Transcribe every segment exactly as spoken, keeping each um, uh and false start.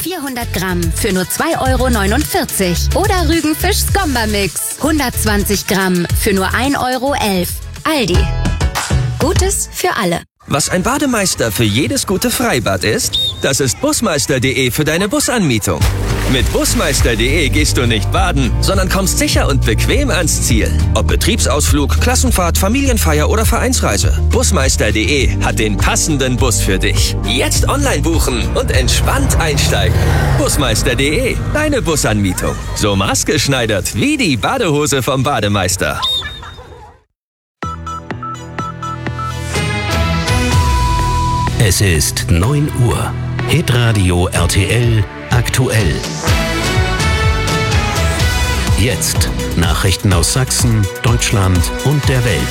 vierhundert Gramm für nur zwei Euro neunundvierzig. Oder Rügenfisch Skomba-Mix, hundertzwanzig Gramm für nur ein Euro elf. Aldi. Gutes für alle. Was ein Bademeister für jedes gute Freibad ist, das ist Busmeister punkt de für deine Busanmietung. Mit Busmeister punkt de gehst du nicht baden, sondern kommst sicher und bequem ans Ziel. Ob Betriebsausflug, Klassenfahrt, Familienfeier oder Vereinsreise. Busmeister punkt de hat den passenden Bus für dich. Jetzt online buchen und entspannt einsteigen. Busmeister punkt de, deine Busanmietung. So maßgeschneidert wie die Badehose vom Bademeister. Es ist neun Uhr. Hitradio R T L aktuell. Jetzt Nachrichten aus Sachsen, Deutschland und der Welt.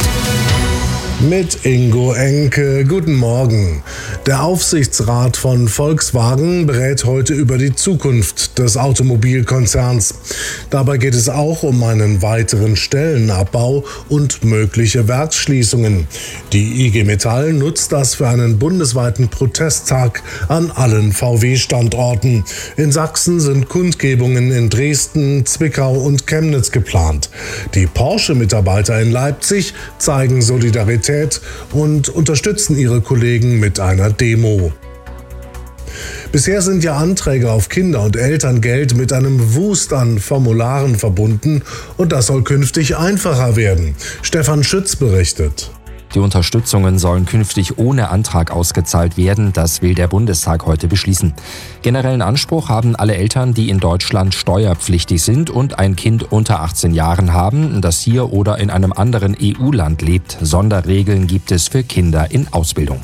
Mit Ingo Enke. Guten Morgen. Der Aufsichtsrat von Volkswagen berät heute über die Zukunft des Automobilkonzerns. Dabei geht es auch um einen weiteren Stellenabbau und mögliche Werksschließungen. Die I G Metall nutzt das für einen bundesweiten Protesttag an allen V W-Standorten. In Sachsen sind Kundgebungen in Dresden, Zwickau und Chemnitz geplant. Die Porsche-Mitarbeiter in Leipzig zeigen Solidarität und unterstützen ihre Kollegen mit einer Demo. Bisher sind ja Anträge auf Kinder- und Elterngeld mit einem Wust an Formularen verbunden und das soll künftig einfacher werden. Stefan Schütz berichtet. Die Unterstützungen sollen künftig ohne Antrag ausgezahlt werden. Das will der Bundestag heute beschließen. Generellen Anspruch haben alle Eltern, die in Deutschland steuerpflichtig sind und ein Kind unter achtzehn Jahren haben, das hier oder in einem anderen E U-Land lebt. Sonderregeln gibt es für Kinder in Ausbildung.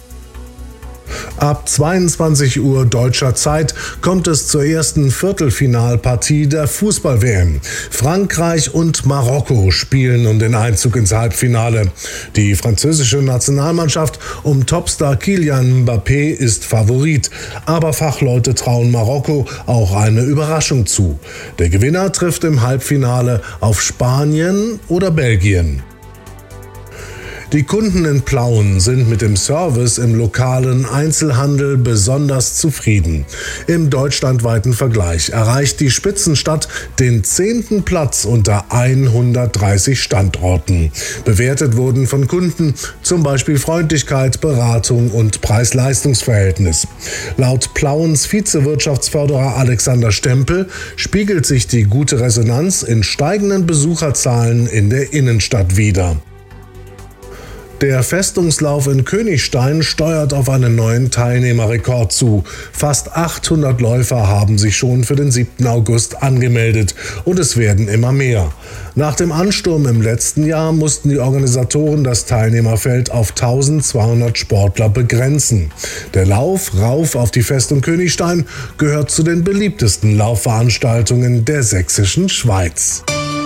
Ab zweiundzwanzig Uhr deutscher Zeit kommt es zur ersten Viertelfinalpartie der Fußball-W M. Frankreich und Marokko spielen um den Einzug ins Halbfinale. Die französische Nationalmannschaft um Topstar Kylian Mbappé ist Favorit. Aber Fachleute trauen Marokko auch eine Überraschung zu. Der Gewinner trifft im Halbfinale auf Spanien oder Belgien. Die Kunden in Plauen sind mit dem Service im lokalen Einzelhandel besonders zufrieden. Im deutschlandweiten Vergleich erreicht die Spitzenstadt den zehnten Platz unter hundertdreißig Standorten. Bewertet wurden von Kunden zum Beispiel Freundlichkeit, Beratung und Preis-Leistungs-Verhältnis. Laut Plauens Vizewirtschaftsförderer Alexander Stempel spiegelt sich die gute Resonanz in steigenden Besucherzahlen in der Innenstadt wider. Der Festungslauf in Königstein steuert auf einen neuen Teilnehmerrekord zu. Fast achthundert Läufer haben sich schon für den siebten August angemeldet und es werden immer mehr. Nach dem Ansturm im letzten Jahr mussten die Organisatoren das Teilnehmerfeld auf eintausendzweihundert Sportler begrenzen. Der Lauf rauf auf die Festung Königstein gehört zu den beliebtesten Laufveranstaltungen der sächsischen Schweiz.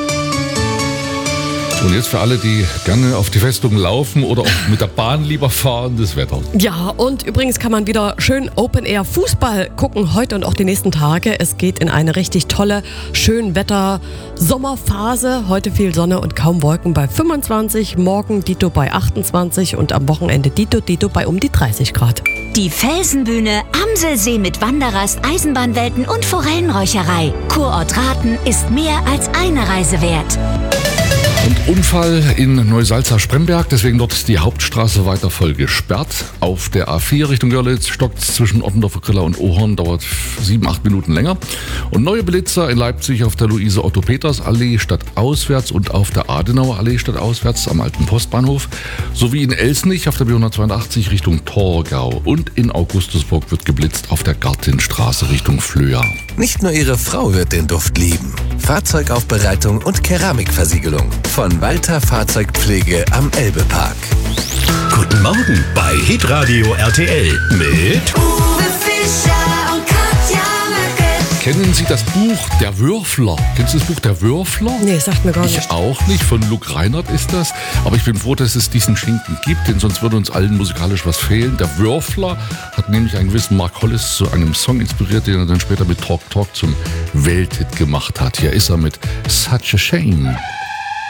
Und jetzt für alle, die gerne auf die Festung laufen oder auch mit der Bahn lieber fahren, das Wetter. Ja, und übrigens kann man wieder schön Open-Air-Fußball gucken, heute und auch die nächsten Tage. Es geht in eine richtig tolle Schönwetter-Sommerphase. Heute viel Sonne und kaum Wolken bei fünfundzwanzig, morgen dito bei achtundzwanzig und am Wochenende dito dito bei um die dreißig Grad. Die Felsenbühne, Amselsee mit Wanderrast, Eisenbahnwelten und Forellenräucherei. Kurort Rathen ist mehr als eine Reise wert. Und Unfall in Neusalza-Spremberg, deswegen dort die Hauptstraße weiter voll gesperrt. Auf der A vier Richtung Görlitz stockt es zwischen Ottendorfer Griller und Ohorn, dauert sieben, acht Minuten länger. Und neue Blitzer in Leipzig auf der Luise-Otto-Peters-Allee stadtauswärts und auf der Adenauer Allee stadtauswärts am alten Postbahnhof. Sowie in Elsnich auf der B hundertzweiundachtzig Richtung Torgau. Und in Augustusburg wird geblitzt auf der Gartenstraße Richtung Flöa. Nicht nur Ihre Frau wird den Duft lieben. Fahrzeugaufbereitung und Keramikversiegelung von Walter Fahrzeugpflege am Elbepark. Guten Morgen bei Hitradio R T L mit Uwe Fischer und Katja Möcke. Kennen Sie das Buch Der Würfler? Kennst du das Buch Der Würfler? Nee, sagt mir gar nicht. Ich auch nicht. Von Luke Reinhardt ist das. Aber ich bin froh, dass es diesen Schinken gibt, denn sonst würde uns allen musikalisch was fehlen. Der Würfler hat nämlich einen gewissen Mark Hollis zu einem Song inspiriert, den er dann später mit Talk Talk zum Welthit gemacht hat. Hier ist er mit Such a Shame.